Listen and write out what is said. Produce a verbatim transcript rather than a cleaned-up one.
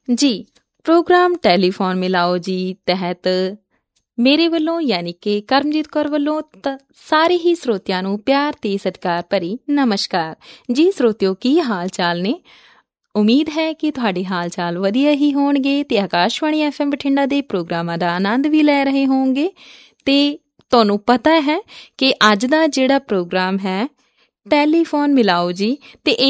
ਜੀ programme telephone ਮਿਲਾਓ ਜੀ ਤਹਿਤ ਮੇਰੇ ਵੱਲੋਂ ਯਾਨੀ ਕਿ ਕਰਮਜੀਤ ਕੌਰ ਵੱਲੋਂ ਤ ਸਾਰੇ ਹੀ ਸਰੋਤਿਆਂ ਨੂੰ ਪਿਆਰ ਤੇ ਸਤਿਕਾਰ ਭਰੀ ਨਮਸਕਾਰ। ਜੀ ਸਰੋਤਿਓ, ਕੀ ਹਾਲ ਚਾਲ ਨੇ? ਉਮੀਦ ਹੈ ਕਿ ਤੁਹਾਡੇ ਹਾਲ ਚਾਲ ਵਧੀਆ ਹੀ ਹੋਣਗੇ ਅਤੇ ਆਕਾਸ਼ਵਾਣੀ ਐਫ ਐਮ ਬਠਿੰਡਾ ਦੇ ਪ੍ਰੋਗਰਾਮਾਂ ਦਾ ਆਨੰਦ ਵੀ ਲੈ ਰਹੇ ਹੋਣਗੇ। ਅਤੇ ਤੁਹਾਨੂੰ ਪਤਾ ਹੈ ਕਿ ਅੱਜ ਦਾ ਜਿਹੜਾ ਪ੍ਰੋਗਰਾਮ ਹੈ ਟੈਲੀਫੋਨ ਮਿਲਾਓ ਜੀ, ਅਤੇ